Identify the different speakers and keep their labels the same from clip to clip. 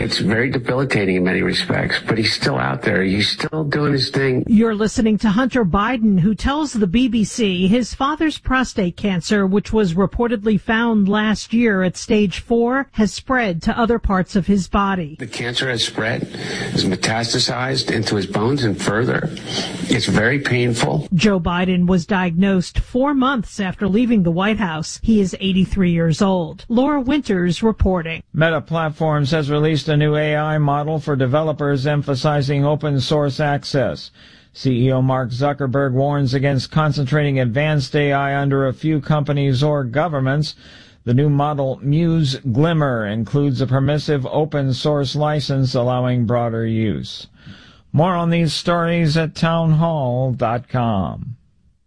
Speaker 1: It's very debilitating in many respects, but he's still out there. He's still doing his thing.
Speaker 2: You're listening to Hunter Biden, who tells the BBC his father's prostate cancer, which was reportedly found last year at stage 4, has spread to other parts of his body.
Speaker 1: The cancer has spread, has metastasized into his bones and further. It's very painful.
Speaker 2: Joe Biden was diagnosed 4 months after leaving the White House. He is 83 years old. Laura Winters reporting.
Speaker 3: Meta Platforms has released a new AI model for developers emphasizing open source access. CEO Mark Zuckerberg warns against concentrating advanced AI under a few companies or governments. The new model, Muse Glimmer, includes a permissive open source license allowing broader use. More on these stories at townhall.com.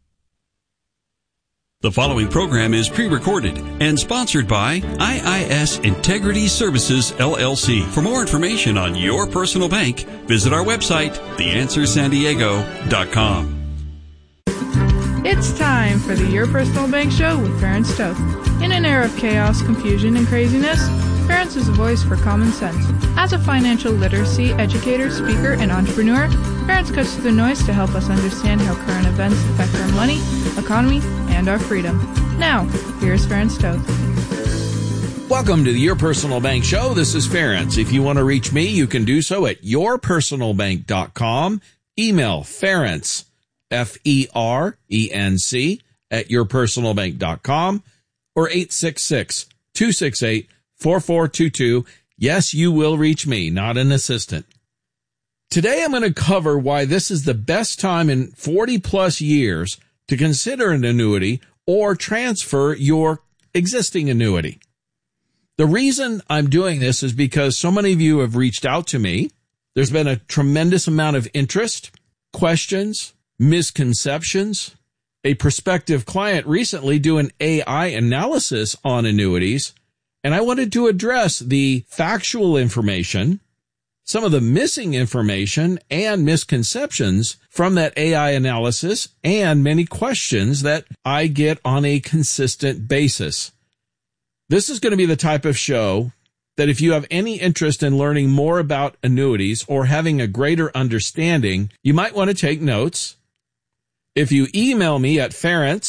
Speaker 4: The following program is pre-recorded and sponsored by IIS Integrity Services, LLC. For more information on your personal bank, visit our website, theanswersandiego.com.
Speaker 5: It's time for the Your Personal Bank Show with Ferenc Toth. In an era of chaos, confusion, and craziness, Ferenc is a voice for common sense. As a financial literacy educator, speaker, and entrepreneur, Ferenc cuts through the noise to help us understand how current events affect our money, economy, and our freedom. Now, here's Ferenc Toth.
Speaker 6: Welcome to the Your Personal Bank Show. This is Ferenc. If you want to reach me, you can do so at yourpersonalbank.com. Email Ferenc, F-E-R-E-N-C, at yourpersonalbank.com, or 866-268-4422. Yes, you will reach me, not an assistant. Today I'm going to cover why this is the best time in 40-plus years to consider an annuity or transfer your existing annuity. The reason I'm doing this is because so many of you have reached out to me. There's been a tremendous amount of interest, questions, misconceptions. A prospective client recently did an AI analysis on annuities, and I wanted to address the factual information, some of the missing information and misconceptions from that AI analysis, and many questions that I get on a consistent basis. This is going to be the type of show that if you have any interest in learning more about annuities or having a greater understanding, you might want to take notes. If you email me at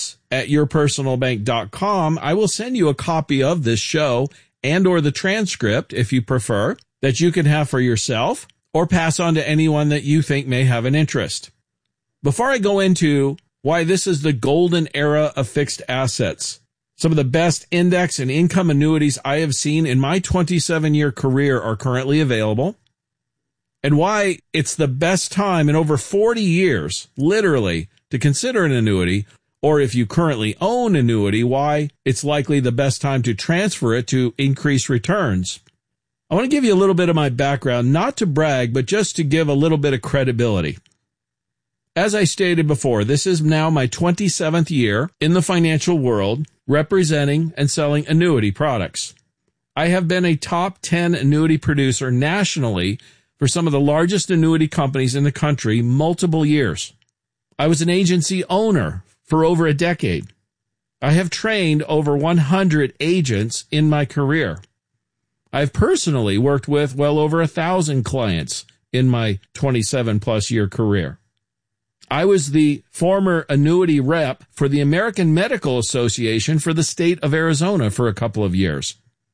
Speaker 6: ferenc@yourpersonalbank.com, I will send you a copy of this show and or the transcript, if you prefer, that you can have for yourself or pass on to anyone that you think may have an interest. Before I go into why this is the golden era of fixed assets, some of the best index and income annuities I have seen in my 27-year career are currently available, and why it's the best time in over 40 years, literally, to consider an annuity, or if you currently own annuity, why it's likely the best time to transfer it to increase returns. I want to give you a little bit of my background, not to brag, but just to give a little bit of credibility. As I stated before, this is now my 27th year in the financial world, representing and selling annuity products. I have been a top 10 annuity producer nationally for some of the largest annuity companies in the country multiple years. I was an agency owner for over a decade. I have trained over 100 agents in my career. I've personally worked with well over 1,000 clients in my 27-plus year career. I was the former annuity rep for the American Medical Association for the state of Arizona for a couple of years.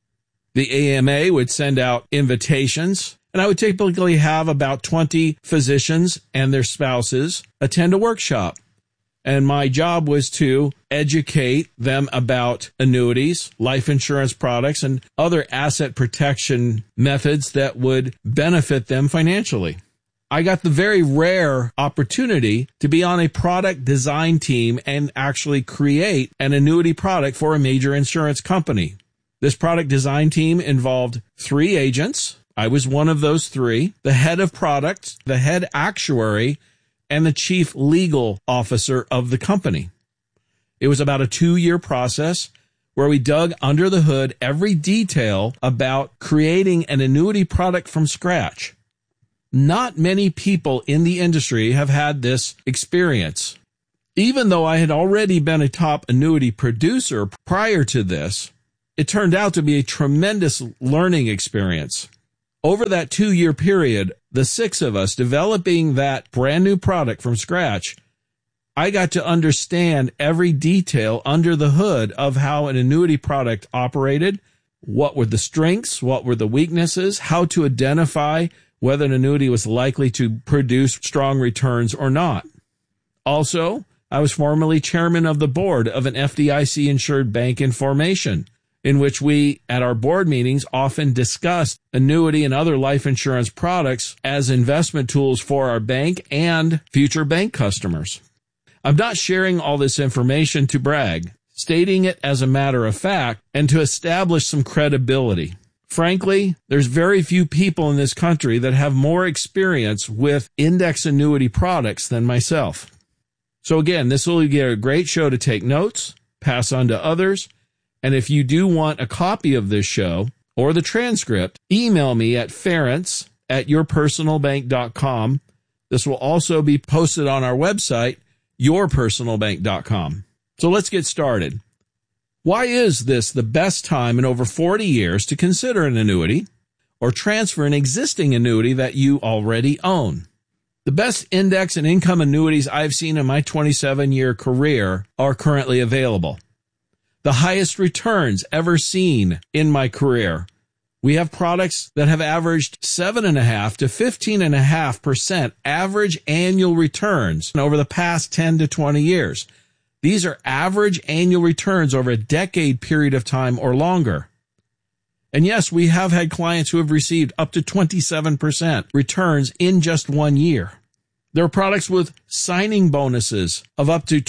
Speaker 6: The AMA would send out invitations, and I would typically have about 20 physicians and their spouses attend a workshop. And my job was to educate them about annuities, life insurance products, and other asset protection methods that would benefit them financially. I got the very rare opportunity to be on a product design team and actually create an annuity product for a major insurance company. This product design team involved 3 agents. I was one of those 3, the head of product, the head actuary, and the chief legal officer of the company. It was about a 2-year process where we dug under the hood every detail about creating an annuity product from scratch. Not many people in the industry have had this experience. Even though I had already been a top annuity producer prior to this, it turned out to be a tremendous learning experience. Over that 2-year period, the 6 of us developing that brand new product from scratch, I got to understand every detail under the hood of how an annuity product operated, what were the strengths, what were the weaknesses, how to identify whether an annuity was likely to produce strong returns or not. Also, I was formerly chairman of the board of an FDIC-insured bank in formation, in which we, at our board meetings, often discussed annuity and other life insurance products as investment tools for our bank and future bank customers. I'm not sharing all this information to brag, stating it as a matter of fact and to establish some credibility. Frankly, there's very few people in this country that have more experience with index annuity products than myself. So again, this will be a great show to take notes, pass on to others, and if you do want a copy of this show or the transcript, email me at ference@yourpersonalbank.com. This will also be posted on our website, yourpersonalbank.com. So let's get started. Why is this the best time in over 40 years to consider an annuity or transfer an existing annuity that you already own? The best index and income annuities I've seen in my 27-year career are currently available. The highest returns ever seen in my career. We have products that have averaged 7.5% to 15.5% average annual returns over the past 10 to 20 years. These are average annual returns over a decade period of time or longer. And yes, we have had clients who have received up to 27% returns in just 1 year. There are products with signing bonuses of up to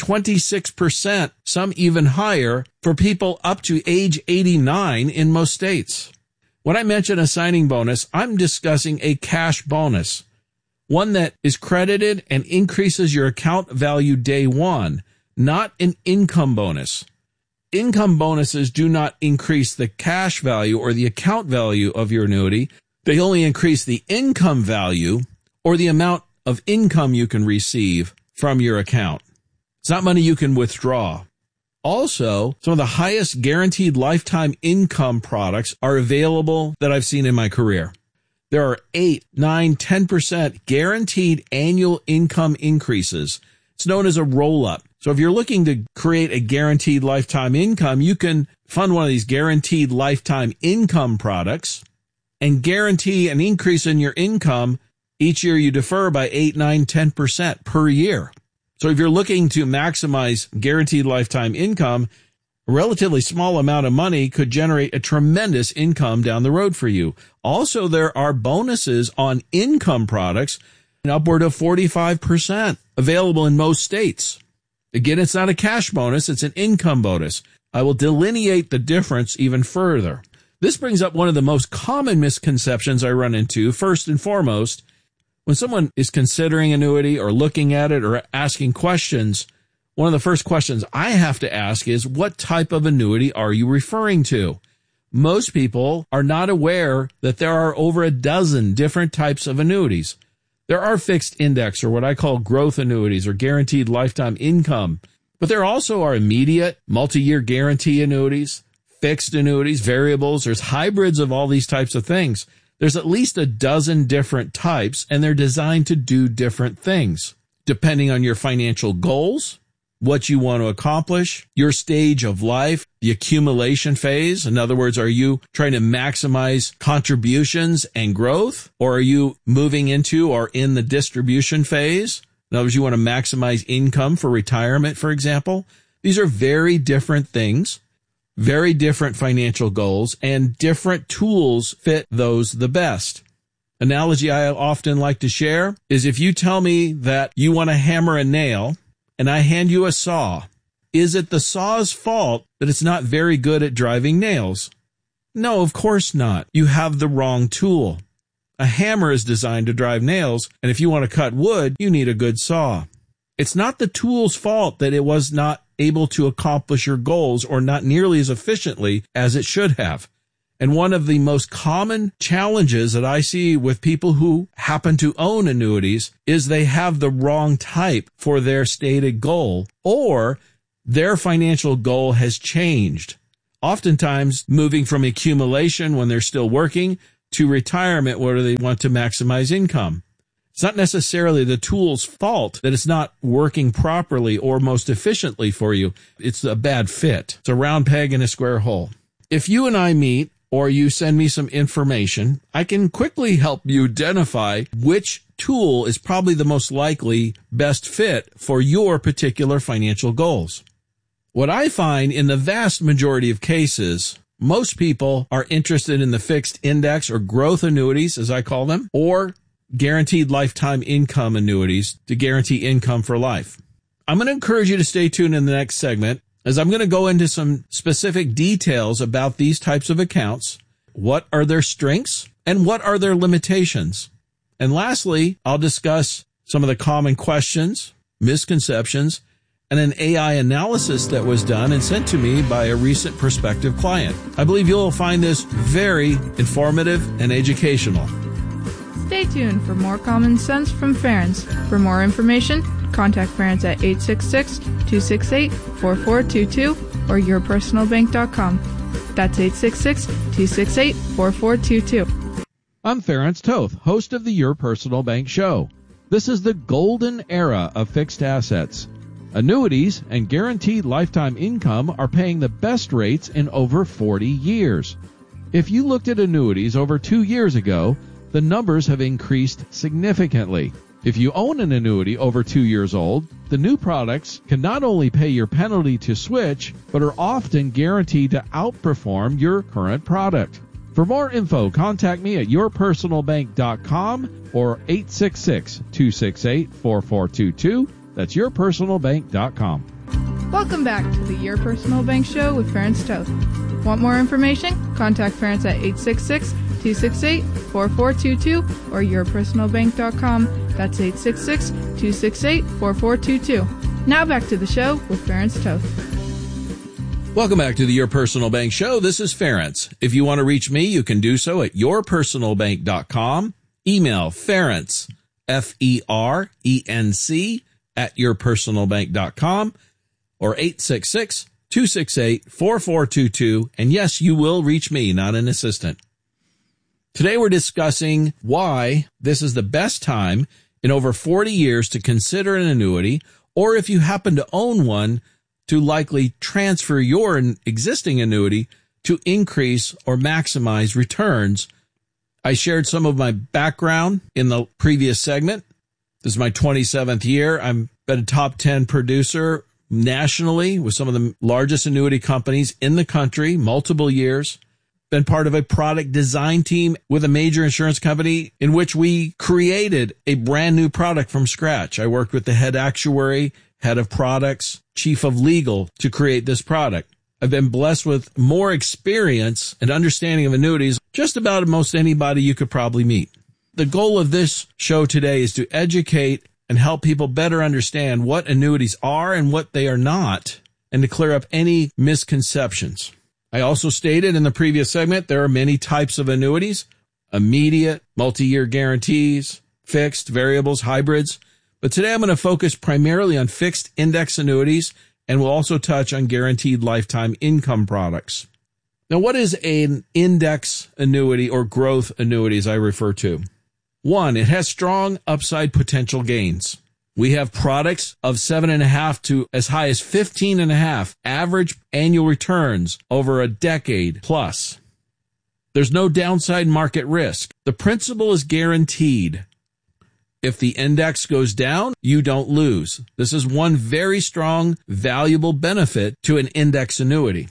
Speaker 6: 26%, some even higher, for people up to age 89 in most states. When I mention a signing bonus, I'm discussing a cash bonus, one that is credited and increases your account value day one, not an income bonus. Income bonuses do not increase the cash value or the account value of your annuity. They only increase the income value or the amount of income you can receive from your account. It's not money you can withdraw. Also, some of the highest guaranteed lifetime income products are available that I've seen in my career. There are 8, 9, 10% guaranteed annual income increases. It's known as a roll-up. So if you're looking to create a guaranteed lifetime income, you can fund one of these guaranteed lifetime income products and guarantee an increase in your income each year you defer by 8, 9, 10% per year. So if you're looking to maximize guaranteed lifetime income, a relatively small amount of money could generate a tremendous income down the road for you. Also, there are bonuses on income products, upward of 45%, available in most states. Again, it's not a cash bonus, it's an income bonus. I will delineate the difference even further. This brings up one of the most common misconceptions I run into. First and foremost, when someone is considering annuity or looking at it or asking questions, one of the first questions I have to ask is, what type of annuity are you referring to? Most people are not aware that there are over a dozen different types of annuities. There are fixed index or what I call growth annuities or guaranteed lifetime income, but there also are immediate multi-year guarantee annuities, fixed annuities, variables. There's hybrids of all these types of things. There's at least a dozen different types, and they're designed to do different things, depending on your financial goals, what you want to accomplish, your stage of life, the accumulation phase. In other words, are you trying to maximize contributions and growth, or are you moving into or in the distribution phase? In other words, you want to maximize income for retirement, for example. These are very different things. Very different financial goals, and different tools fit those the best. Analogy I often like to share is if you tell me that you want to hammer a nail and I hand you a saw, is it the saw's fault that it's not very good at driving nails? No, of course not. You have the wrong tool. A hammer is designed to drive nails, and if you want to cut wood, you need a good saw. It's not the tool's fault that it was not able to accomplish your goals or not nearly as efficiently as it should have. And one of the most common challenges that I see with people who happen to own annuities is they have the wrong type for their stated goal, or their financial goal has changed. Oftentimes moving from accumulation when they're still working to retirement where they want to maximize income. It's not necessarily the tool's fault that it's not working properly or most efficiently for you. It's a bad fit. It's a round peg in a square hole. If you and I meet or you send me some information, I can quickly help you identify which tool is probably the most likely best fit for your particular financial goals. What I find in the vast majority of cases, most people are interested in the fixed index or growth annuities, as I call them, or guaranteed lifetime income annuities to guarantee income for life. I'm going to encourage you to stay tuned in the next segment, as I'm going to go into some specific details about these types of accounts. What are their strengths and what are their limitations? And lastly, I'll discuss some of the common questions, misconceptions, and an AI analysis that was done and sent to me by a recent prospective client. I believe you'll find this very informative and educational.
Speaker 5: Stay tuned for more common sense from Ferenc. For more information, contact Ferenc at 866-268-4422 or yourpersonalbank.com. That's 866-268-4422.
Speaker 6: I'm Ferenc Toth, host of the Your Personal Bank Show. This is the golden era of fixed assets. Annuities and guaranteed lifetime income are paying the best rates in over 40 years. If you looked at annuities over 2 years ago, the numbers have increased significantly. If you own an annuity over 2 years old, the new products can not only pay your penalty to switch, but are often guaranteed to outperform your current product. For more info, contact me at yourpersonalbank.com or 866-268-4422. That's yourpersonalbank.com. Welcome
Speaker 5: back to the Your Personal Bank Show with Ferenc Toth. Want more information? Contact Ferenc at 866-268-4422 or yourpersonalbank.com. That's 866-268-4422. Now back to the show with Ferenc Toth.
Speaker 6: Welcome back to the Your Personal Bank Show. This is Ferenc. If you want to reach me, you can do so at yourpersonalbank.com. Email Ferenc, Ferenc, at yourpersonalbank.com or 866-268-4422. And yes, you will reach me, not an assistant. Today we're discussing why this is the best time in over 40 years to consider an annuity, or if you happen to own one, to likely transfer your existing annuity to increase or maximize returns. I shared some of my background in the previous segment. This is my 27th year. I'm been a top 10 producer nationally with some of the largest annuity companies in the country, multiple years. Been part of a product design team with a major insurance company in which we created a brand new product from scratch. I worked with the head actuary, head of products, chief of legal to create this product. I've been blessed with more experience and understanding of annuities just about most anybody you could probably meet. The goal of this show today is to educate and help people better understand what annuities are and what they are not, and to clear up any misconceptions. I also stated in the previous segment there are many types of annuities: immediate, multi-year guarantees, fixed, variables, hybrids. But today I'm going to focus primarily on fixed index annuities, and we'll also touch on guaranteed lifetime income products. Now, what is an index annuity or growth annuity, as I refer to? One, it has strong upside potential gains. We have products of 7.5 to as high as 15.5 average annual returns over a decade plus. There's no downside market risk. The principal is guaranteed. If the index goes down, you don't lose. This is one very strong, valuable benefit to an index annuity.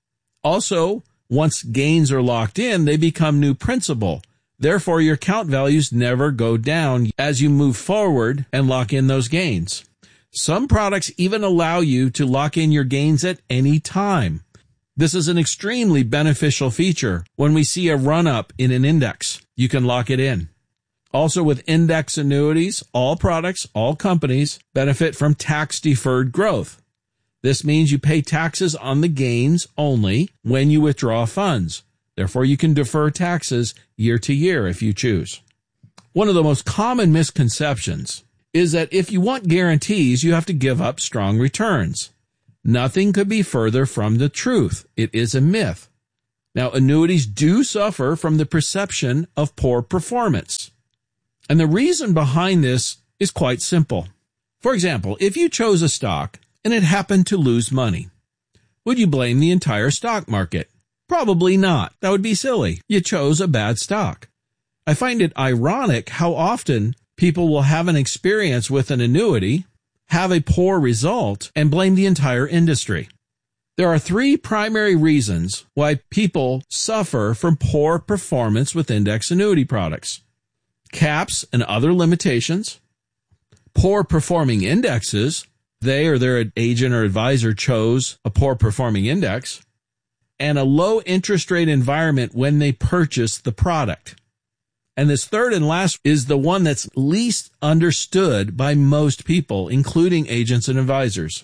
Speaker 6: Also, once gains are locked in, they become new principal. Therefore, your account values never go down as you move forward and lock in those gains. Some products even allow you to lock in your gains at any time. This is an extremely beneficial feature. When we see a run-up in an index, you can lock it in. Also, with index annuities, all products, all companies benefit from tax-deferred growth. This means you pay taxes on the gains only when you withdraw funds. Therefore, you can defer taxes year to year if you choose. One of the most common misconceptions is that if you want guarantees, you have to give up strong returns. Nothing could be further from the truth. It is a myth. Now, annuities do suffer from the perception of poor performance. And the reason behind this is quite simple. For example, if you chose a stock and it happened to lose money, would you blame the entire stock market? Probably not. That would be silly. You chose a bad stock. I find it ironic how often people will have an experience with an annuity, have a poor result, and blame the entire industry. There are three primary reasons why people suffer from poor performance with index annuity products: caps and other limitations, poor performing indexes, they or their agent or advisor chose a poor performing index, and a low interest rate environment when they purchased the product. And this third and last is the one that's least understood by most people, including agents and advisors.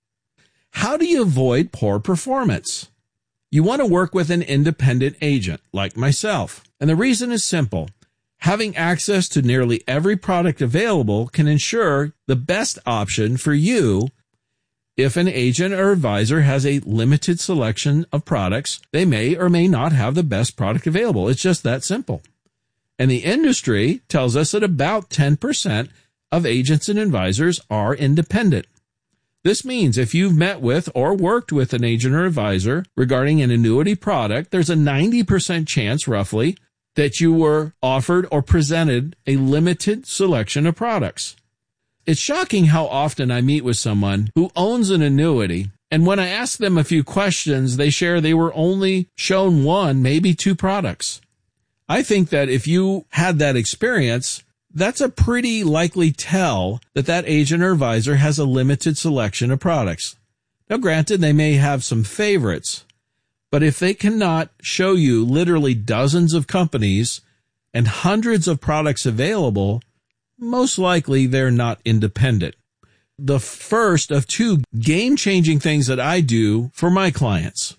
Speaker 6: How do you avoid poor performance? You want to work with an independent agent like myself. And the reason is simple. Having access to nearly every product available can ensure the best option for you. If an agent or advisor has a limited selection of products, they may or may not have the best product available. It's just that simple. And the industry tells us that about 10% of agents and advisors are independent. This means if you've met with or worked with an agent or advisor regarding an annuity product, there's a 90% chance, roughly, that you were offered or presented a limited selection of products. It's shocking how often I meet with someone who owns an annuity, and when I ask them a few questions, they share they were only shown one, maybe two products. I think that if you had that experience, that's a pretty likely tell that that agent or advisor has a limited selection of products. Now, granted, they may have some favorites, but if they cannot show you literally dozens of companies and hundreds of products available, most likely they're not independent. The first of two game-changing things that I do for my clients.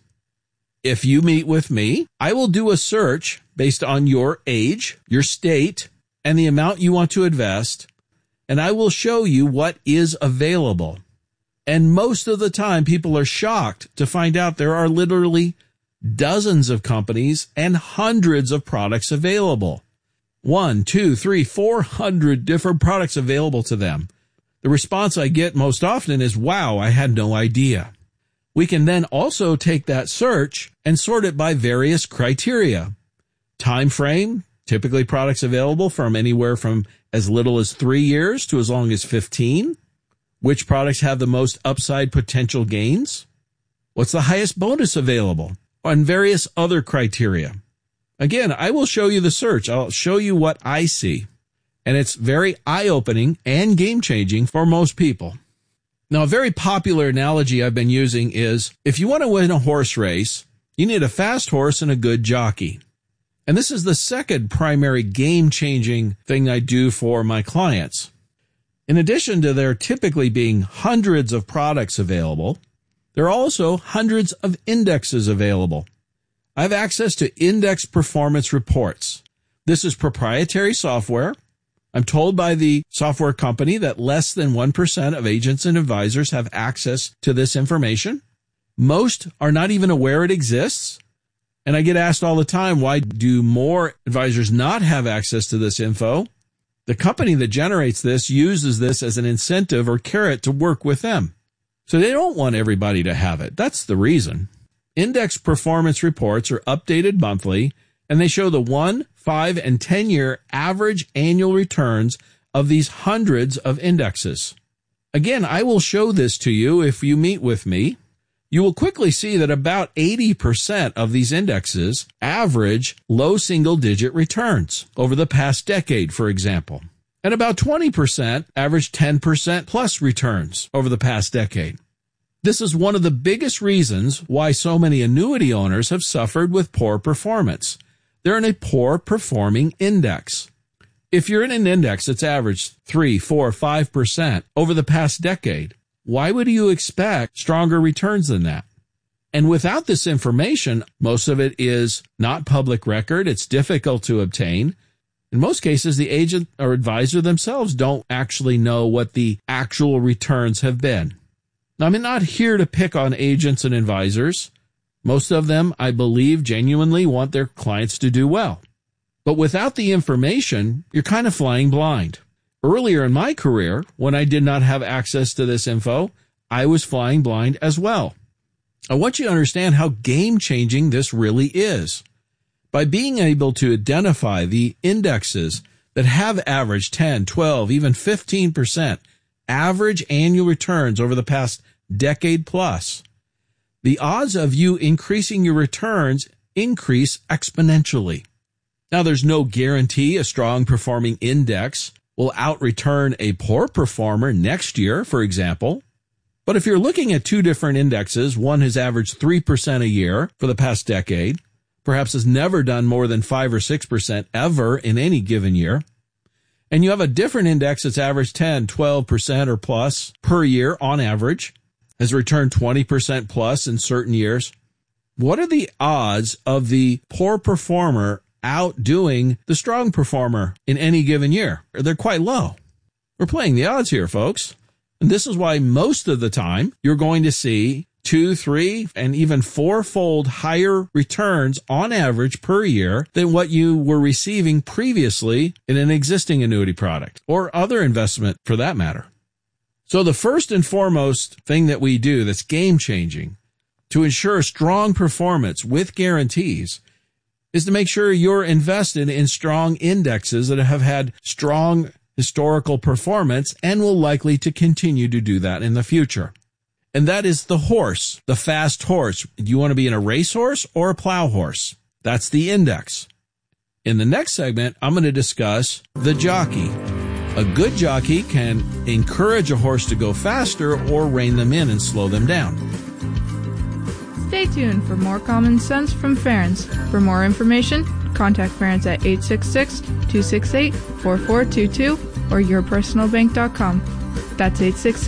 Speaker 6: If you meet with me, I will do a search based on your age, your state, and the amount you want to invest, and I will show you what is available. And most of the time, people are shocked to find out there are literally dozens of companies and hundreds of products available. 1, 2, 3, 400 different products available to them. The response I get most often is, wow, I had no idea. We can then also take that search and sort it by various criteria. Time frame, typically products available from anywhere from as little as 3 years to as long as 15. Which products have the most upside potential gains? What's the highest bonus available? And various other criteria. Again, I will show you the search. I'll show you what I see. And it's very eye-opening and game-changing for most people. Now, a very popular analogy I've been using is, if you want to win a horse race, you need a fast horse and a good jockey. And this is the second primary game-changing thing I do for my clients. In addition to there typically being hundreds of products available, there are also hundreds of indexes available. I have access to index performance reports. This is proprietary software. I'm told by the software company that less than 1% of agents and advisors have access to this information. Most are not even aware it exists. And I get asked all the time, why do more advisors not have access to this info? The company that generates this uses this as an incentive or carrot to work with them. So they don't want everybody to have it. That's the reason. Index performance reports are updated monthly, and they show the 1, 5, and 10-year average annual returns of these hundreds of indexes. Again, I will show this to you if you meet with me. You will quickly see that about 80% of these indexes average low single-digit returns over the past decade, for example. And about 20% average 10% plus returns over the past decade. This is one of the biggest reasons why so many annuity owners have suffered with poor performance. They're in a poor performing index. If you're in an index that's averaged 3, 4, 5% over the past decade, why would you expect stronger returns than that? And without this information, most of it is not public record. It's difficult to obtain. In most cases, the agent or advisor themselves don't actually know what the actual returns have been. Now, I'm not here to pick on agents and advisors. Most of them, I believe, genuinely want their clients to do well. But without the information, you're kind of flying blind. Earlier in my career, when I did not have access to this info, I was flying blind as well. I want you to understand how game-changing this really is. By being able to identify the indexes that have averaged 10, 12, even 15% average annual returns over the past decade plus, the odds of you increasing your returns increase exponentially. Now, there's no guarantee a strong performing index will out-return a poor performer next year, for example. But if you're looking at two different indexes, one has averaged 3% a year for the past decade, perhaps has never done more than 5 or 6% ever in any given year, and you have a different index that's averaged 10, 12% or plus per year on average, has returned 20% plus in certain years, what are the odds of the poor performer outdoing the strong performer in any given year? They're quite low. We're playing the odds here, folks. And this is why most of the time you're going to see 2, 3, and even 4-fold higher returns on average per year than what you were receiving previously in an existing annuity product or other investment for that matter. So the first and foremost thing that we do that's game-changing to ensure strong performance with guarantees is to make sure you're invested in strong indexes that have had strong historical performance and will likely to continue to do that in the future. And that is the horse, the fast horse. Do you want to be in a racehorse or a plow horse? That's the index. In the next segment, I'm going to discuss the jockey. A good jockey can encourage a horse to go faster or rein them in and slow them down.
Speaker 5: Stay tuned for more common sense from Ferenc. For more information, contact Ferenc at 866-268-4422 or yourpersonalbank.com. That's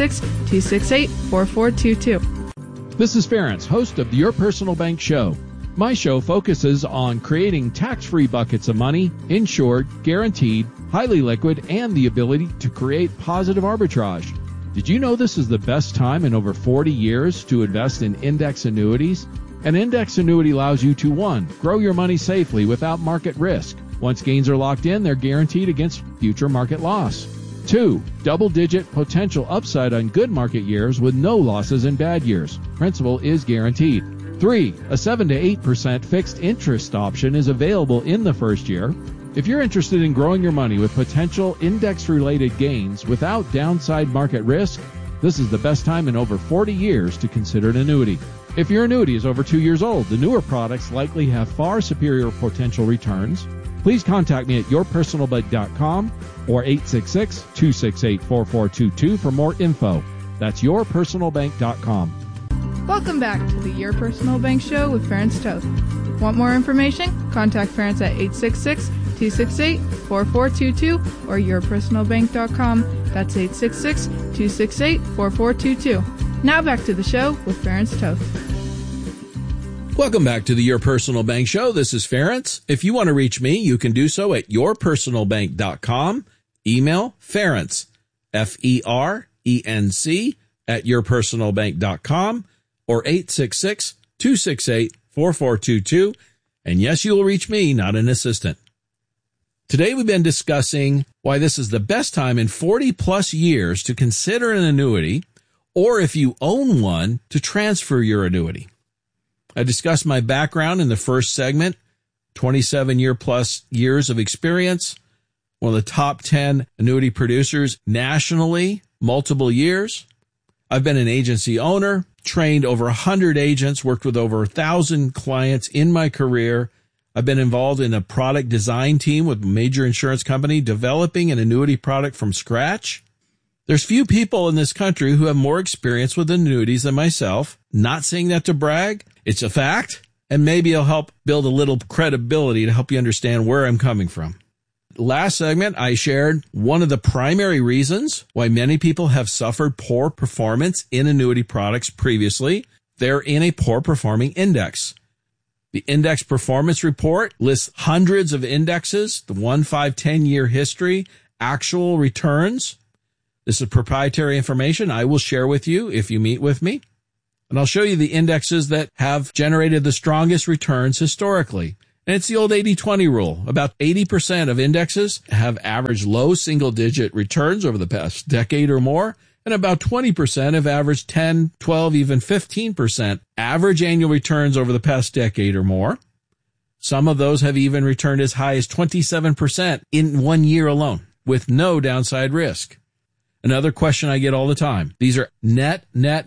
Speaker 5: 866-268-4422.
Speaker 7: This is Ferenc, host of the Your Personal Bank Show. My show focuses on creating tax-free buckets of money, insured, guaranteed, highly liquid, and the ability to create positive arbitrage. Did you know this is the best time in over 40 years to invest in index annuities? An index annuity allows you to 1. Grow your money safely without market risk. Once gains are locked in, they're guaranteed against future market loss. 2. Double-digit potential upside on good market years with no losses in bad years. Principal is guaranteed. 3. A 7 to 8% fixed interest option is available in the first year. If you're interested in growing your money with potential index-related gains without downside market risk, this is the best time in over 40 years to consider an annuity. If your annuity is over 2 years old, the newer products likely have far superior potential returns. Please contact me at yourpersonalbank.com or 866-268-4422 for more info. That's yourpersonalbank.com.
Speaker 5: Welcome back to the Your Personal Bank Show with Ferenc Toth. Want more information? Contact Ferenc at 866-268-4422 or yourpersonalbank.com. That's 866-268-4422. Now back to the show with Ferenc Toth.
Speaker 6: Welcome back to the Your Personal Bank Show. This is Ferenc. If you want to reach me, you can do so at yourpersonalbank.com. Email Ferenc, Ferenc, at yourpersonalbank.com or 866-268-4422. And yes, you will reach me, not an assistant. Today we've been discussing why this is the best time in 40 plus years to consider an annuity, or if you own one, to transfer your annuity. I discussed my background in the first segment, 27 plus years of experience, one of the top 10 annuity producers nationally, multiple years. I've been an agency owner, trained over 100 agents, worked with over 1,000 clients in my career. I've been involved in a product design team with a major insurance company developing an annuity product from scratch. There's few people in this country who have more experience with annuities than myself. Not saying that to brag. It's a fact. And maybe it'll help build a little credibility to help you understand where I'm coming from. Last segment, I shared one of the primary reasons why many people have suffered poor performance in annuity products previously. They're in a poor performing index. The Index Performance Report lists hundreds of indexes, the 1, 5, 10-year history, actual returns. This is proprietary information I will share with you if you meet with me. And I'll show you the indexes that have generated the strongest returns historically. And it's the old 80-20 rule. About 80% of indexes have averaged low single-digit returns over the past decade or more, and about 20% have averaged 10, 12, even 15% average annual returns over the past decade or more. Some of those have even returned as high as 27% in 1 year alone, with no downside risk. Another question I get all the time. These are net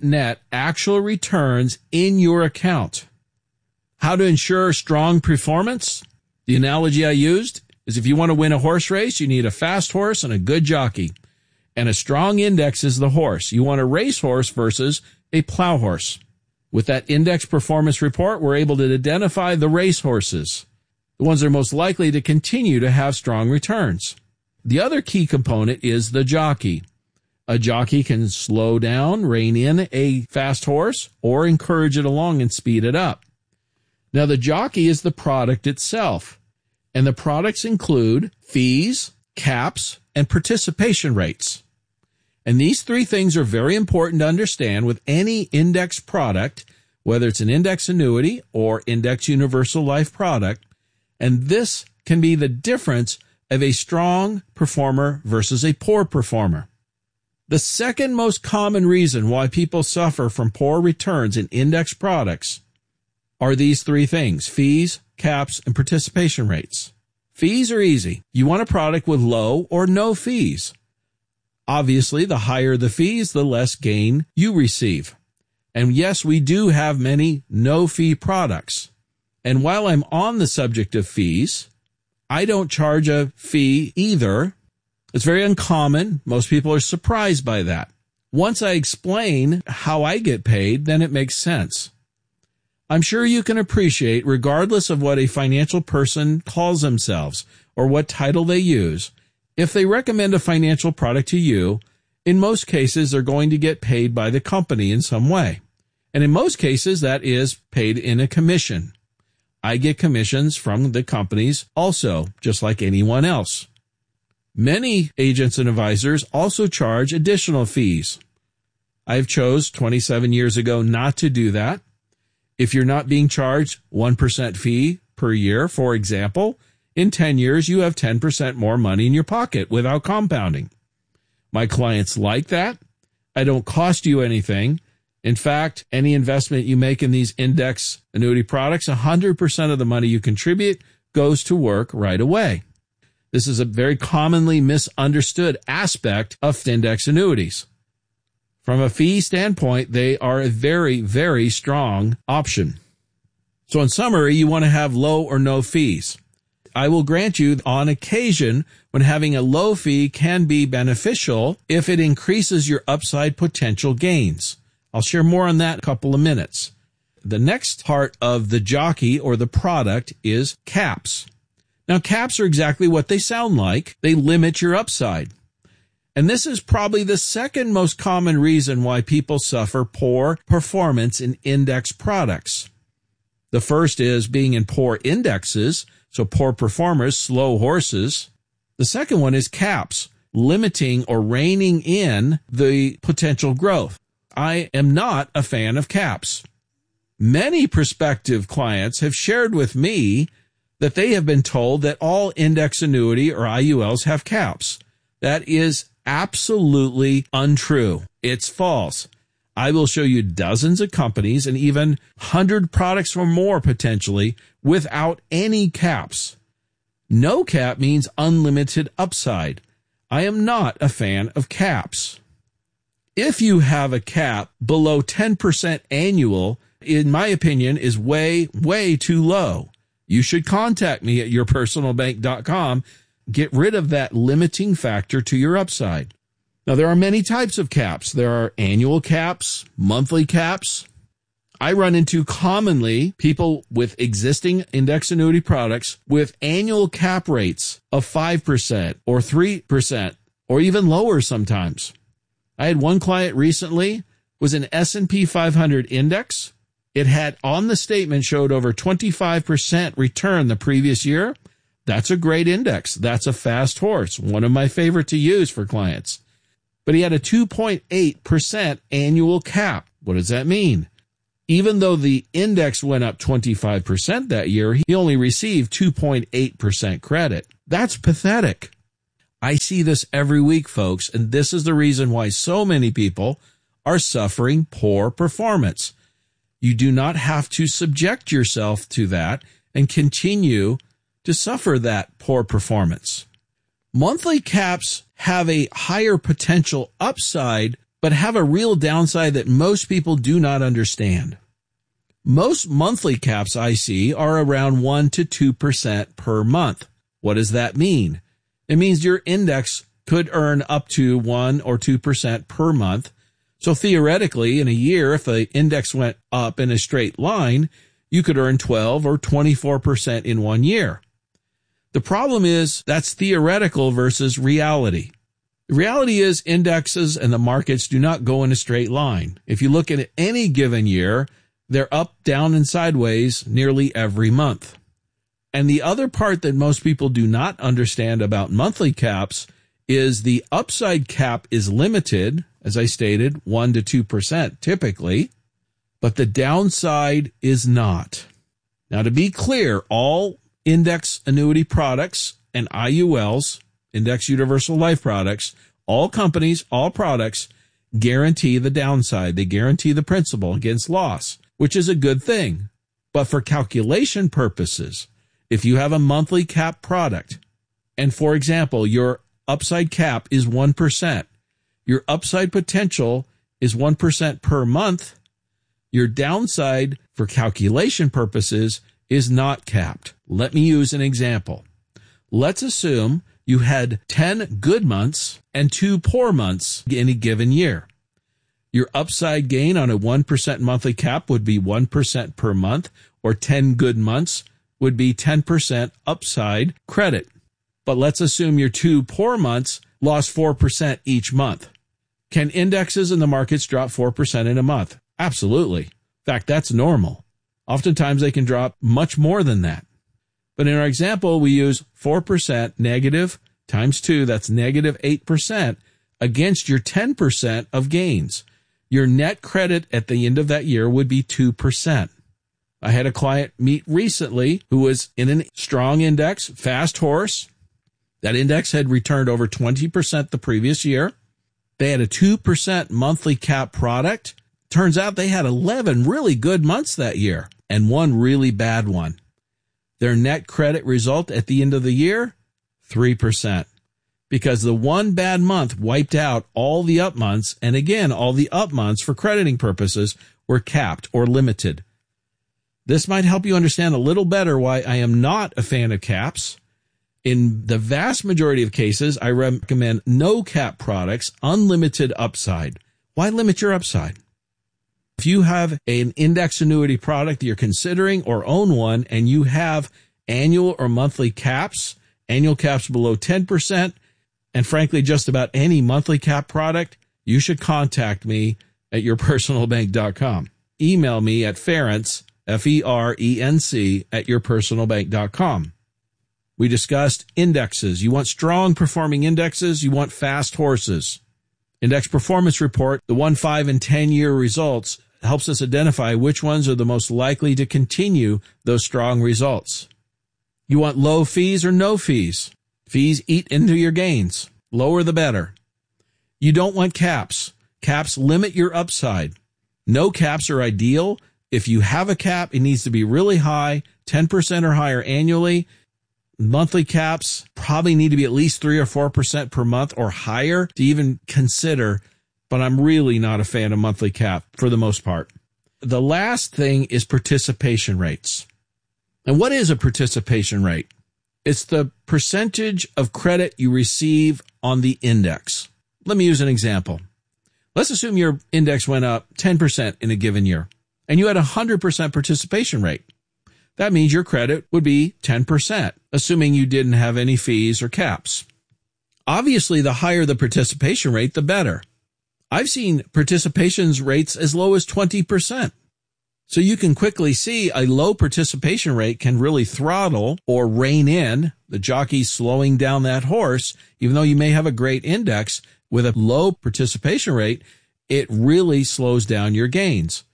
Speaker 6: actual returns in your account. How to ensure strong performance? The analogy I used is if you want to win a horse race, you need a fast horse and a good jockey. And a strong index is the horse. You want a racehorse versus a plow horse. With that index performance report, we're able to identify the racehorses, the ones that are most likely to continue to have strong returns. The other key component is the jockey. A jockey can slow down, rein in a fast horse, or encourage it along and speed it up. Now, the jockey is the product itself, and the products include fees, caps, and participation rates. And these three things are very important to understand with any index product, whether it's an index annuity or index universal life product, and this can be the difference of a strong performer versus a poor performer. The second most common reason why people suffer from poor returns in index products are these three things: fees, caps, and participation rates. Fees are easy. You want a product with low or no fees. Obviously, the higher the fees, the less gain you receive. And yes, we do have many no-fee products. And while I'm on the subject of fees, I don't charge a fee either. It's very uncommon. Most people are surprised by that. Once I explain how I get paid, then it makes sense. I'm sure you can appreciate, regardless of what a financial person calls themselves or what title they use, if they recommend a financial product to you, in most cases they're going to get paid by the company in some way. And in most cases, that is paid in a commission. I get commissions from the companies also, just like anyone else. Many agents and advisors also charge additional fees. I've chose 27 years ago not to do that. If you're not being charged 1% fee per year, for example, in 10 years, you have 10% more money in your pocket without compounding. My clients like that. I don't cost you anything. In fact, any investment you make in these index annuity products, 100% of the money you contribute goes to work right away. This is a very commonly misunderstood aspect of index annuities. From a fee standpoint, they are a very, very strong option. So in summary, you want to have low or no fees. I will grant you on occasion when having a low fee can be beneficial if it increases your upside potential gains. I'll share more on that in a couple of minutes. The next part of the jockey or the product is caps. Now, caps are exactly what they sound like. They limit your upside. And this is probably the second most common reason why people suffer poor performance in index products. The first is being in poor indexes, so poor performers, slow horses. The second one is caps, limiting or reining in the potential growth. I am not a fan of caps. Many prospective clients have shared with me that they have been told that all index annuity or IULs have caps. That is absolutely untrue. It's false. I will show you dozens of companies and even 100 products or more potentially without any caps. No cap means unlimited upside. I am not a fan of caps. If you have a cap below 10% annual, in my opinion, is way, way too low. You should contact me at yourpersonalbank.com. Get rid of that limiting factor to your upside. Now, there are many types of caps. There are annual caps, monthly caps. I run into commonly people with existing index annuity products with annual cap rates of 5% or 3% or even lower sometimes. I had one client recently, was an S&P 500 index. It had on the statement showed over 25% return the previous year. That's a great index. That's a fast horse, one of my favorite to use for clients. But he had a 2.8% annual cap. What does that mean? Even though the index went up 25% that year, he only received 2.8% credit. That's pathetic. I see this every week, folks, and this is the reason why so many people are suffering poor performance. You do not have to subject yourself to that and continue to suffer that poor performance. Monthly caps have a higher potential upside, but have a real downside that most people do not understand. Most monthly caps I see are around 1 to 2% per month. What does that mean? It means your index could earn up to 1 or 2% per month. So theoretically, in a year, if the index went up in a straight line, you could earn 12 or 24% in 1 year. The problem is that's theoretical versus reality. The reality is indexes and the markets do not go in a straight line. If you look at any given year, they're up, down, and sideways nearly every month. And the other part that most people do not understand about monthly caps is the upside cap is limited, as I stated, 1 to 2% typically, but the downside is not. Now, to be clear, all index annuity products and IULs, index universal life products, all companies, all products guarantee the downside. They guarantee the principal against loss, which is a good thing. But for calculation purposes, if you have a monthly cap product, and for example, your upside cap is 1%, your upside potential is 1% per month, your downside for calculation purposes is not capped. Let me use an example. Let's assume you had 10 good months and 2 poor months in a given year. Your upside gain on a 1% monthly cap would be 1% per month, or 10 good months would be 10% upside credit. But let's assume your 2 poor months lost 4% each month. Can indexes in the markets drop 4% in a month? Absolutely. In fact, that's normal. Oftentimes they can drop much more than that. But in our example, we use 4% negative times 2, that's negative 8% against your 10% of gains. Your net credit at the end of that year would be 2%. I had a client meet recently who was in a strong index, fast horse. That index had returned over 20% the previous year. They had a 2% monthly cap product. Turns out they had 11 really good months that year and 1 really bad one. Their net credit result at the end of the year, 3%. Because the 1 bad month wiped out all the up months, and again, all the up months for crediting purposes were capped or limited. This might help you understand a little better why I am not a fan of caps. In the vast majority of cases, I recommend no cap products, unlimited upside. Why limit your upside? If you have an index annuity product that you're considering or own one, and you have annual or monthly caps, annual caps below 10%, and frankly, just about any monthly cap product, you should contact me at yourpersonalbank.com. Email me at Ferenc, F-E-R-E-N-C, at yourpersonalbank.com. We discussed indexes. You want strong performing indexes. You want fast horses. Index Performance Report, the 1, 5, and 10-year results, helps us identify which ones are the most likely to continue those strong results. You want low fees or no fees? Fees eat into your gains. Lower the better. You don't want caps. Caps limit your upside. No caps are ideal. If you have a cap, it needs to be really high, 10% or higher annually. Monthly caps probably need to be at least 3 or 4% per month or higher to even consider, but I'm really not a fan of monthly cap for the most part. The last thing is participation rates. And what is a participation rate? It's the percentage of credit you receive on the index. Let me use an example. Let's assume your index went up 10% in a given year, and you had a 100% participation rate. That means your credit would be 10%, assuming you didn't have any fees or caps. Obviously, the higher the participation rate, the better. I've seen participation rates as low as 20%. So you can quickly see a low participation rate can really throttle or rein in the jockey slowing down that horse. Even though you may have a great index, with a low participation rate, it really slows down your gains.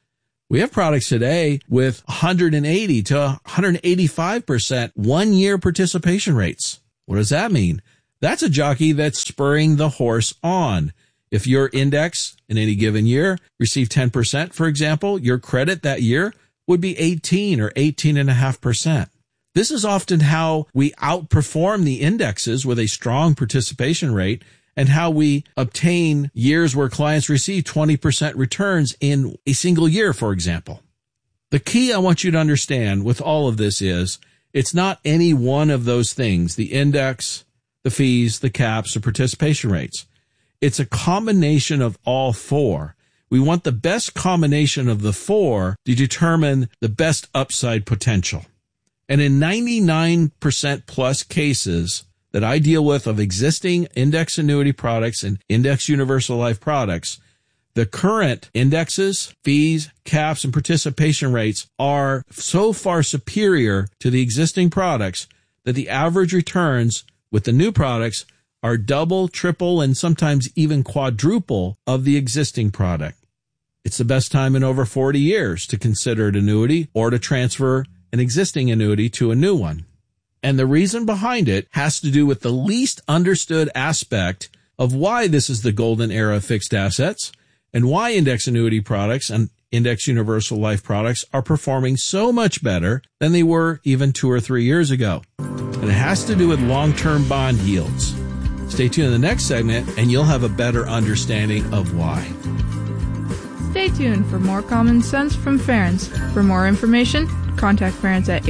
Speaker 6: We have products today with 180 to 185% 1-year participation rates. What does that mean? That's a jockey that's spurring the horse on. If your index in any given year received 10%, for example, your credit that year would be 18 or 18.5%. This is often how we outperform the indexes with a strong participation rate, and how we obtain years where clients receive 20% returns in a single year, for example. The key I want you to understand with all of this is it's not any one of those things, the index, the fees, the caps, the participation rates. It's a combination of all four. We want the best combination of the four to determine the best upside potential. And in 99% plus cases that I deal with of existing index annuity products and index universal life products, the current indexes, fees, caps, and participation rates are so far superior to the existing products that the average returns with the new products are double, triple, and sometimes even quadruple of the existing product. It's the best time in over 40 years to consider an annuity or to transfer an existing annuity to a new one. And the reason behind it has to do with the least understood aspect of why this is the golden era of fixed assets and why index annuity products and index universal life products are performing so much better than they were even 2 or 3 years ago. And it has to do with long-term bond yields. Stay tuned in the next segment and you'll have a better understanding of why.
Speaker 5: Stay tuned for more common sense from Ferenc. For more information, contact Ferenc at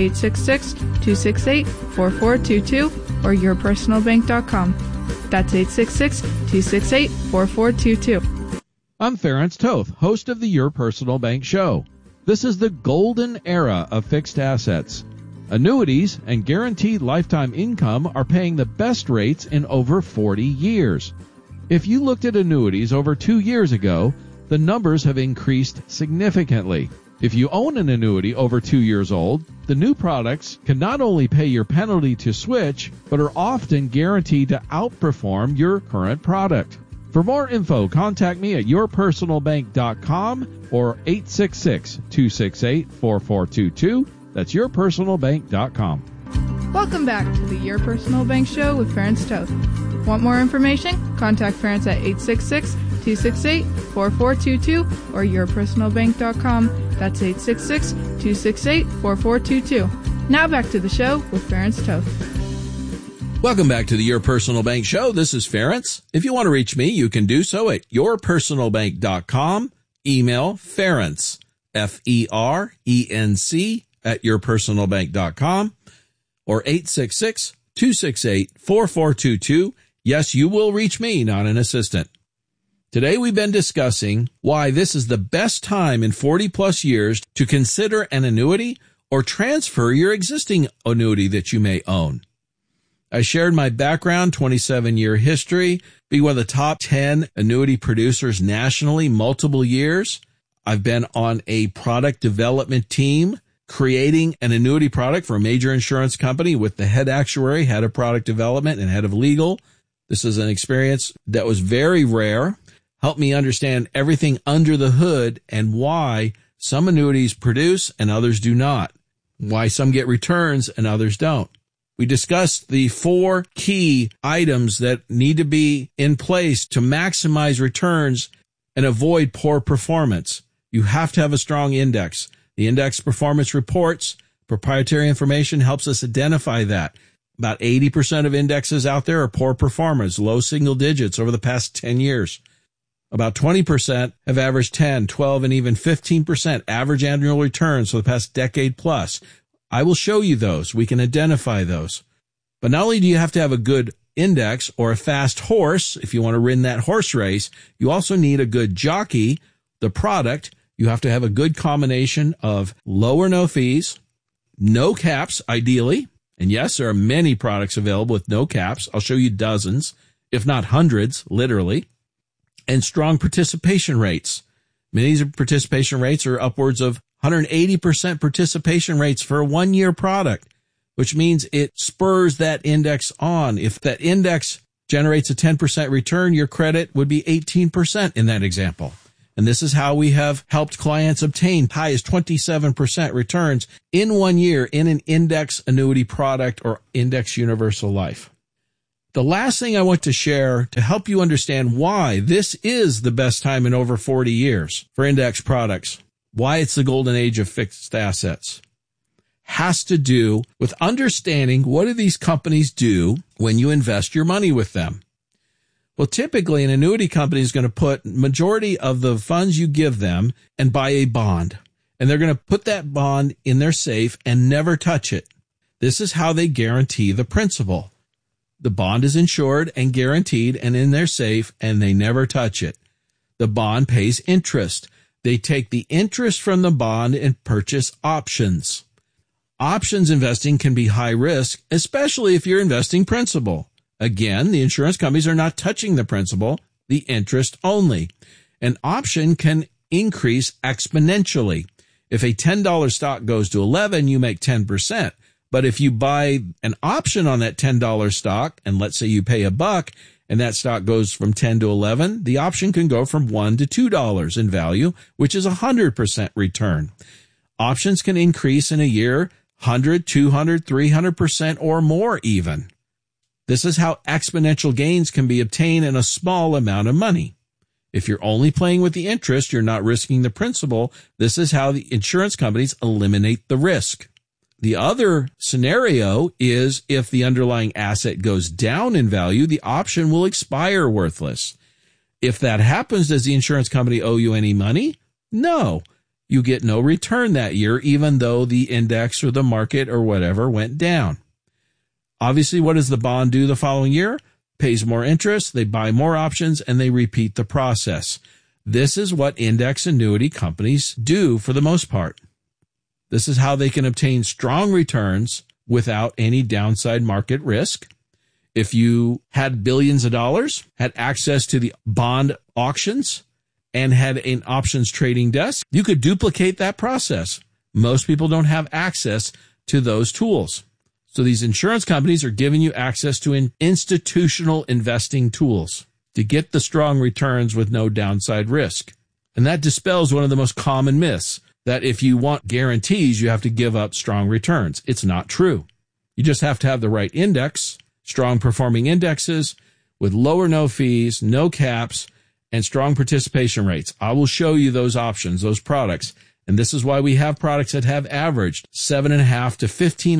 Speaker 5: 866-268-4422 or yourpersonalbank.com. That's 866-268-4422.
Speaker 7: I'm Ferenc Toth, host of the Your Personal Bank Show. This is the golden era of fixed assets. Annuities and guaranteed lifetime income are paying the best rates in over 40 years. If you looked at annuities over 2 years ago, the numbers have increased significantly. If you own an annuity over 2 years old, the new products can not only pay your penalty to switch, but are often guaranteed to outperform your current product. For more info, contact me at yourpersonalbank.com or 866-268-4422. That's yourpersonalbank.com.
Speaker 5: Welcome back to the Your Personal Bank Show with Ferenc Toth. Want more information? Contact Ferenc at 866-268-4422 or yourpersonalbank.com. That's 866-268-4422. Now back to the show with Ferenc Toth.
Speaker 6: Welcome back to the Your Personal Bank Show. This is Ferenc. If you want to reach me, you can do so at yourpersonalbank.com. Email Ferenc, Ferenc, at yourpersonalbank.com or 866-268-4422. Yes, you will reach me, not an assistant. Today we've been discussing why this is the best time in 40 plus years to consider an annuity or transfer your existing annuity that you may own. I shared my background, 27-year history, being one of the top 10 annuity producers nationally, multiple years. I've been on a product development team creating an annuity product for a major insurance company with the head actuary, head of product development, and head of legal. This is an experience that was very rare, helped me understand everything under the hood and why some annuities produce and others do not, why some get returns and others don't. We discussed the 4 key items that need to be in place to maximize returns and avoid poor performance. You have to have a strong index. The index performance reports, proprietary information helps us identify that. About 80% of indexes out there are poor performers, low single digits over the past 10 years. About 20% have averaged 10, 12, and even 15% average annual returns for the past decade plus. I will show you those. We can identify those. But not only do you have to have a good index or a fast horse, if you want to win that horse race, you also need a good jockey, the product. You have to have a good combination of low or no fees, no caps, ideally. And yes, there are many products available with no caps. I'll show you dozens, if not hundreds, literally. And strong participation rates. Many of these participation rates are upwards of 180% participation rates for a 1-year product, which means it spurs that index on. If that index generates a 10% return, your credit would be 18% in that example. And this is how we have helped clients obtain high as 27% returns in 1 year in an index annuity product or index universal life. The last thing I want to share to help you understand why this is the best time in over 40 years for index products, why it's the golden age of fixed assets, has to do with understanding what do these companies do when you invest your money with them. Well, typically an annuity company is going to put majority of the funds you give them and buy a bond. And they're going to put that bond in their safe and never touch it. This is how they guarantee the principal. The bond is insured and guaranteed and in their safe, and they never touch it. The bond pays interest. They take the interest from the bond and purchase options. Options investing can be high risk, especially if you're investing principal. Again, the insurance companies are not touching the principal, the interest only. An option can increase exponentially. If a $10 stock goes to 11, you make 10%. But if you buy an option on that $10 stock, and let's say you pay $1, and that stock goes from 10 to 11, the option can go from $1 to $2 in value, which is 100% return. Options can increase in a year 100, 200, 300% or more even. This is how exponential gains can be obtained in a small amount of money. If you're only playing with the interest, you're not risking the principal. This is how the insurance companies eliminate the risk. The other scenario is if the underlying asset goes down in value, the option will expire worthless. If that happens, does the insurance company owe you any money? No. You get no return that year, even though the index or the market or whatever went down. Obviously, what does the bond do the following year? Pays more interest, they buy more options, and they repeat the process. This is what index annuity companies do for the most part. This is how they can obtain strong returns without any downside market risk. If you had billions of dollars, had access to the bond auctions, and had an options trading desk, you could duplicate that process. Most people don't have access to those tools. So these insurance companies are giving you access to institutional investing tools to get the strong returns with no downside risk. And that dispels one of the most common myths, that if you want guarantees, you have to give up strong returns. It's not true. You just have to have the right index, strong performing indexes with low or no fees, no caps, and strong participation rates. I will show you those options, those products. And this is why we have products that have averaged 7.5 to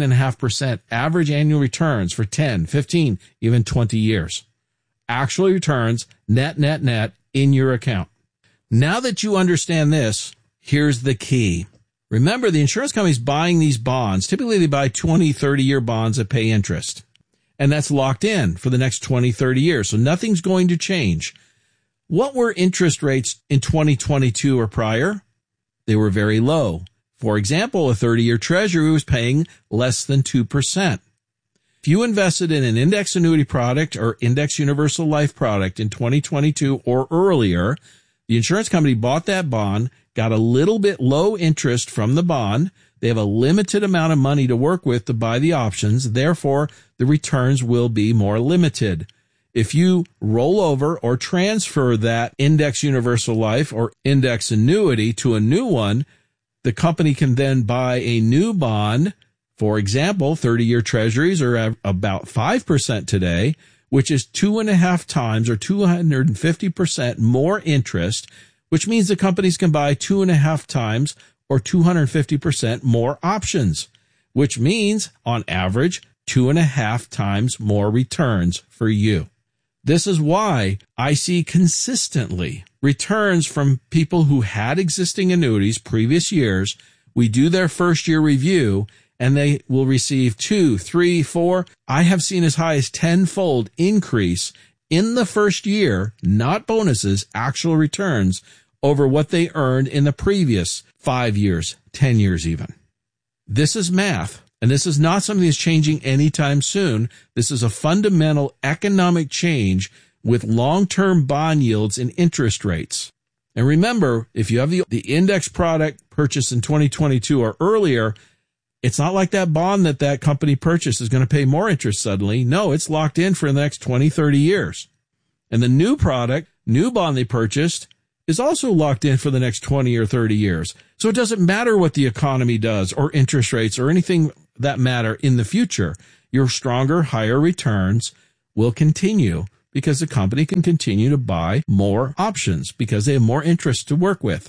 Speaker 6: 15.5% average annual returns for 10, 15, even 20 years. Actual returns, net in your account. Now that you understand this, here's the key. Remember, the insurance company's buying these bonds. Typically, they buy 20, 30-year bonds that pay interest. And that's locked in for the next 20, 30 years. So nothing's going to change. What were interest rates in 2022 or prior? They were very low. For example, a 30-year treasury was paying less than 2%. If you invested in an index annuity product or index universal life product in 2022 or earlier, the insurance company bought that bond, got a little bit low interest from the bond. They have a limited amount of money to work with to buy the options. Therefore, the returns will be more limited. If you roll over or transfer that index universal life or index annuity to a new one, the company can then buy a new bond. For example, 30-year treasuries are about 5% today, which is 2.5 times or 250% more interest, which means the companies can buy 2.5 times or 250% more options, which means on average 2.5 times more returns for you. This is why I see consistently returns from people who had existing annuities previous years. We do their first year review and they will receive 2, 3, 4. I have seen as high as 10-fold increase in the first year, not bonuses, actual returns over what they earned in the previous 5 years, 10 years even. This is math. And this is not something that's changing anytime soon. This is a fundamental economic change with long-term bond yields and interest rates. And remember, if you have the index product purchased in 2022 or earlier, it's not like that bond that company purchased is going to pay more interest suddenly. No, it's locked in for the next 20, 30 years. And the new product, new bond they purchased, is also locked in for the next 20 or 30 years. So it doesn't matter what the economy does or interest rates or anything that matter in the future. Your stronger, higher returns will continue because the company can continue to buy more options because they have more interest to work with.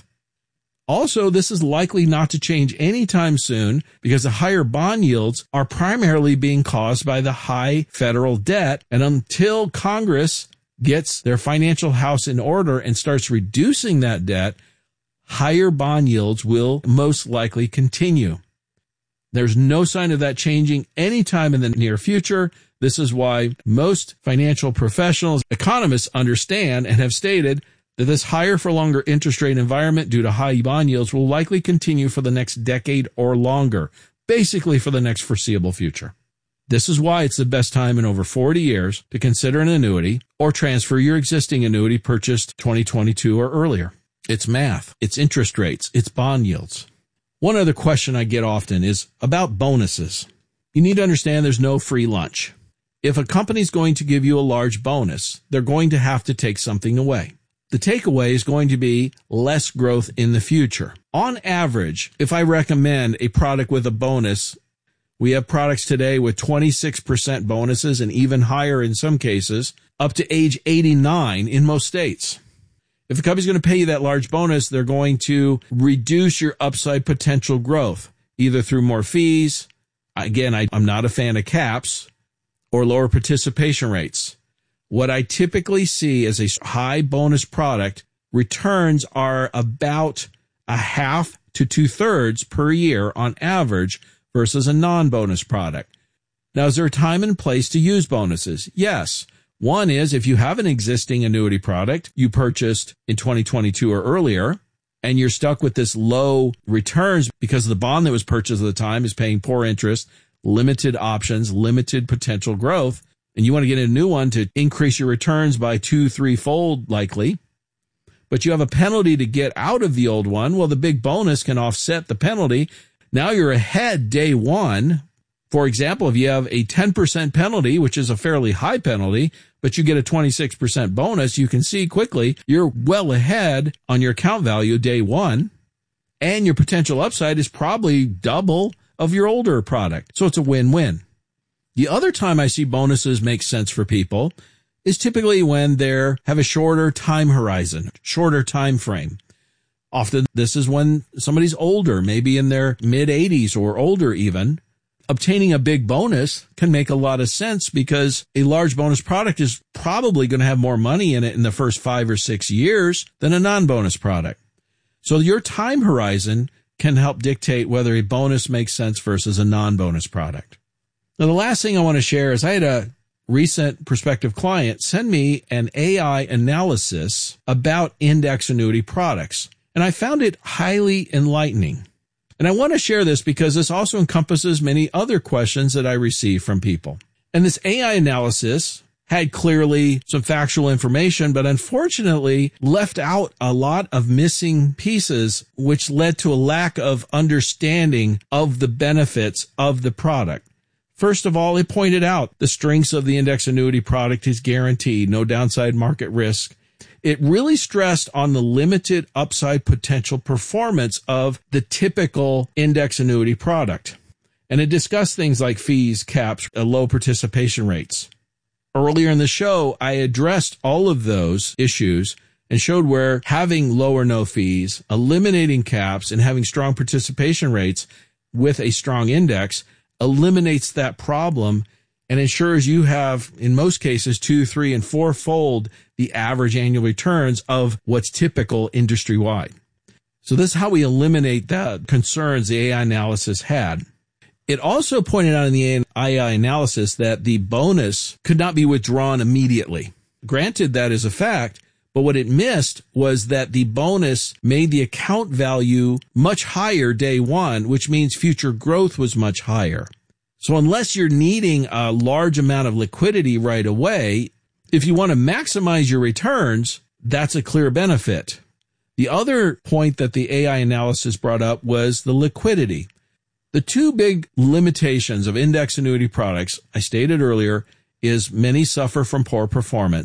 Speaker 6: Also, this is likely not to change anytime soon because the higher bond yields are primarily being caused by the high federal debt. And until Congress gets their financial house in order and starts reducing that debt, higher bond yields will most likely continue. There's no sign of that changing anytime in the near future. This is why most financial professionals, economists understand and have stated that this higher for longer interest rate environment due to high bond yields will likely continue for the next decade or longer, basically for the next foreseeable future. This is why it's the best time in over 40 years to consider an annuity or transfer your existing annuity purchased 2022 or earlier. It's math, it's interest rates, it's bond yields. One other question I get often is about bonuses. You need to understand there's no free lunch. If a company's going to give you a large bonus, they're going to have to take something away. The takeaway is going to be less growth in the future. On average, if I recommend a product with a bonus, we have products today with 26% bonuses and even higher in some cases, up to age 89 in most states. If a company's going to pay you that large bonus, they're going to reduce your upside potential growth, either through more fees, again, I'm not a fan of caps, or lower participation rates. What I typically see as a high bonus product, returns are about a half to 2/3 per year on average versus a non-bonus product. Now, is there a time and place to use bonuses? Yes. One is if you have an existing annuity product you purchased in 2022 or earlier, and you're stuck with this low returns because the bond that was purchased at the time is paying poor interest, limited options, limited potential growth, and you want to get a new one to increase your returns by 2-3-fold likely, but you have a penalty to get out of the old one, well, the big bonus can offset the penalty. Now you're ahead day one. For example, if you have a 10% penalty, which is a fairly high penalty, but you get a 26% bonus, you can see quickly you're well ahead on your account value day one, and your potential upside is probably double of your older product. So it's a win-win. The other time I see bonuses make sense for people is typically when they have a shorter time horizon, shorter time frame. Often this is when somebody's older, maybe in their mid-80s or older even. Obtaining a big bonus can make a lot of sense because a large bonus product is probably going to have more money in it in the first 5 or 6 years than a non-bonus product. So your time horizon can help dictate whether a bonus makes sense versus a non-bonus product. Now, the last thing I want to share is I had a recent prospective client send me an AI analysis about index annuity products, and I found it highly enlightening. And I want to share this because this also encompasses many other questions that I receive from people. And this AI analysis had clearly some factual information, but unfortunately left out a lot of missing pieces, which led to a lack of understanding of the benefits of the product. First of all, it pointed out the strengths of the index annuity product is guaranteed, no downside market risk. It really stressed on the limited upside potential performance of the typical index annuity product. And it discussed things like fees, caps, low participation rates. Earlier in the show, I addressed all of those issues and showed where having low or no fees, eliminating caps, and having strong participation rates with a strong index eliminates that problem and ensures you have, in most cases, 2, 3, and 4-fold the average annual returns of what's typical industry-wide. So this is how we eliminate the concerns the AI analysis had. It also pointed out in the AI analysis that the bonus could not be withdrawn immediately. Granted, that is a fact, but what it missed was that the bonus made the account value much higher day one, which means future growth was much higher. So unless you're needing a large amount of liquidity right away, if you want to maximize your returns, that's a clear benefit. The other point that the AI analysis brought up was the liquidity. The two big limitations of index annuity products, I stated earlier, is many suffer from poor performance.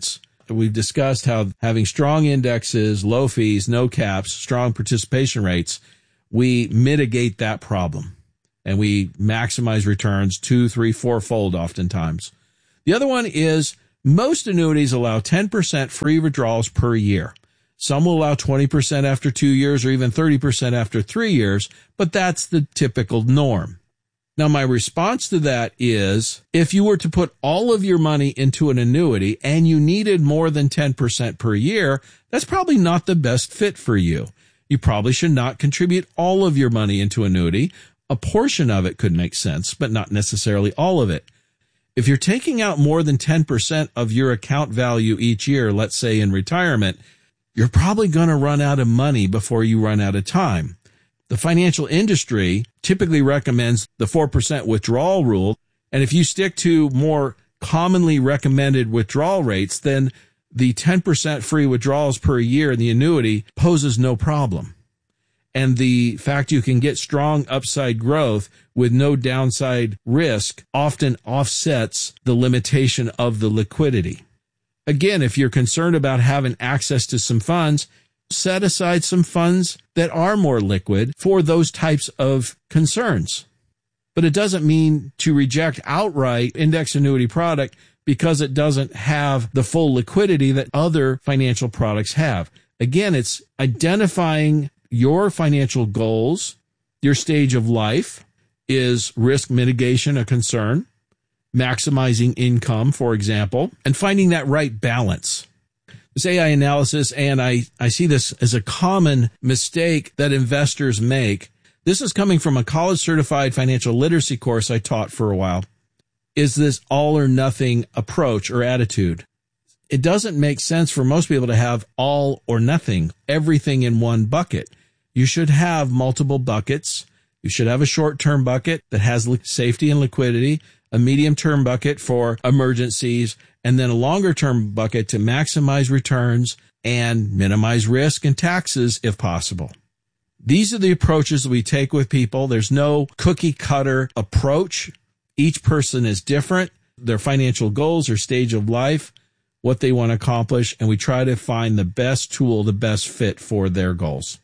Speaker 6: We've discussed how having strong indexes, low fees, no caps, strong participation rates, we mitigate that problem and we maximize returns 2, 3, 4-fold oftentimes. The other one is most annuities allow 10% free withdrawals per year. Some will allow 20% after 2 years or even 30% after 3 years, but that's the typical norm. Now, my response to that is if you were to put all of your money into an annuity and you needed more than 10% per year, that's probably not the best fit for you. You probably should not contribute all of your money into annuity. A portion of it could make sense, but not necessarily all of it. If you're taking out more than 10% of your account value each year, let's say in retirement, you're probably going to run out of money before you run out of time. The financial industry typically recommends the 4% withdrawal rule. And if you stick to more commonly recommended withdrawal rates, then the 10% free withdrawals per year in the annuity poses no problem. And the fact you can get strong upside growth with no downside risk often offsets the limitation of the liquidity. Again, if you're concerned about having access to some funds, set aside some funds that are more liquid for those types of concerns. But it doesn't mean to reject outright index annuity product because it doesn't have the full liquidity that other financial products have. Again, it's identifying your financial goals, your stage of life. Is risk mitigation a concern? Maximizing income, for example, and finding that right balance. This AI analysis, and I see this as a common mistake that investors make. This is coming from a college-certified financial literacy course I taught for a while. Is this all or nothing approach or attitude? It doesn't make sense for most people to have all or nothing, everything in one bucket. You should have multiple buckets. You should have a short-term bucket that has safety and liquidity, a medium-term bucket for emergencies, and then a longer-term bucket to maximize returns and minimize risk and taxes if possible. These are the approaches that we take with people. There's no cookie-cutter approach. Each person is different, their financial goals, their stage of life, what they want to accomplish, and we try to find the best tool, the best fit for their goals.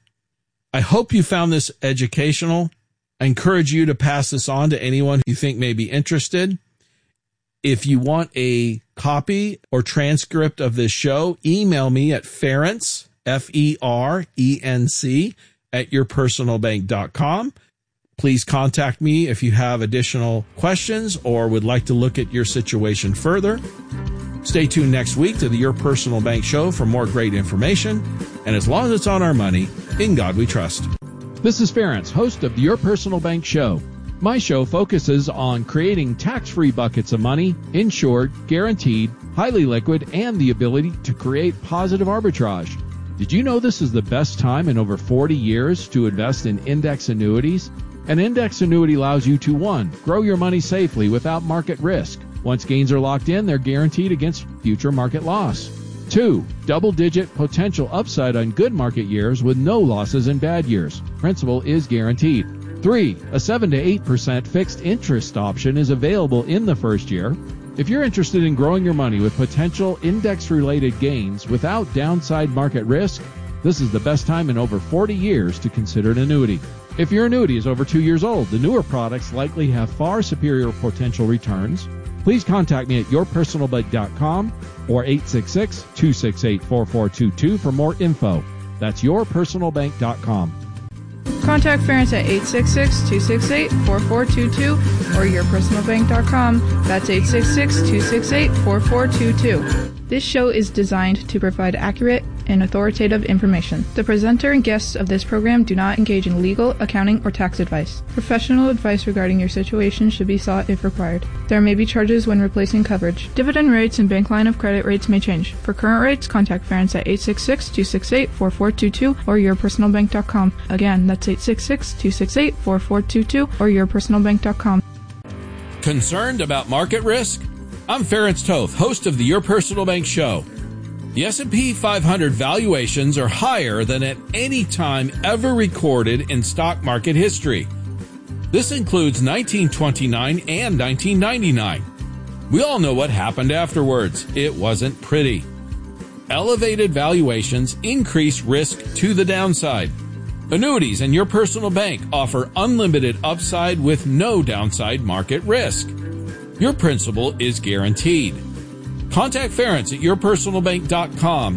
Speaker 6: I hope you found this educational. I encourage you to pass this on to anyone you think may be interested. If you want a copy or transcript of this show, email me at Ferenc, F-E-R-E-N-C, at yourpersonalbank.com. Please contact me if you have additional questions or would like to look at your situation further. Stay tuned next week to the Your Personal Bank Show for more great information. And as long as it's on our money, in God we trust.
Speaker 7: This is Ferenc, host of the Your Personal Bank Show. My show focuses on creating tax-free buckets of money, insured, guaranteed, highly liquid, and the ability to create positive arbitrage. Did you know this is the best time in over 40 years to invest in index annuities? An index annuity allows you to 1. Grow your money safely without market risk. Once gains are locked in, they're guaranteed against future market loss. 2. Double-digit potential upside on good market years with no losses in bad years. Principal is guaranteed. 3. A 7 to 8% fixed interest option is available in the first year. If you're interested in growing your money with potential index-related gains without downside market risk, this is the best time in over 40 years to consider an annuity. If your annuity is over 2 years old, the newer products likely have far superior potential returns. Please contact me at yourpersonalbank.com or 866-268-4422 for more info. That's yourpersonalbank.com.
Speaker 5: Contact Ferenc at 866-268-4422 or yourpersonalbank.com. That's 866-268-4422. This show is designed to provide accurate and authoritative information. The presenter and guests of this program do not engage in legal, accounting, or tax advice. Professional advice regarding your situation should be sought if required. There may be charges when replacing coverage. Dividend rates and bank line of credit rates may change. For current rates, contact Ferenc at 866-268-4422 or yourpersonalbank.com. Again, that's 866-268-4422 or yourpersonalbank.com.
Speaker 6: Concerned about market risk? I'm Ferenc Toth, host of the Your Personal Bank Show. The S&P 500 valuations are higher than at any time ever recorded in stock market history. This includes 1929 and 1999. We all know what happened afterwards. It wasn't pretty. elevated valuations increase risk to the downside. Annuities and Your Personal Bank offer unlimited upside with no downside market risk. Your principal is guaranteed. Contact Ferenc at yourpersonalbank.com